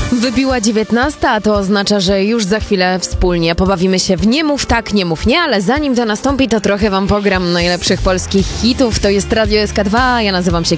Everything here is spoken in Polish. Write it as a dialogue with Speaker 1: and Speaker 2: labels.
Speaker 1: Wybiła 19, a to oznacza, że już za chwilę wspólnie pobawimy się w Nie mów tak, nie mów nie, ale zanim to nastąpi, to trochę wam pogram najlepszych polskich hitów. To jest Radio SK2, ja nazywam się